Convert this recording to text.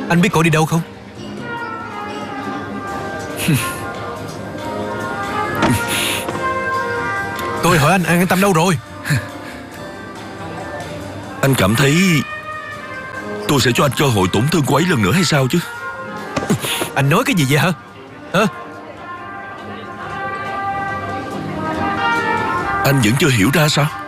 Anh biết cô đi đâu không? Tôi hỏi anh An Tâm đâu rồi? Anh cảm thấy tôi sẽ cho anh cơ hội tổn thương cô ấy lần nữa hay sao chứ? Anh nói cái gì vậy hả? Hả? Anh vẫn chưa hiểu ra sao?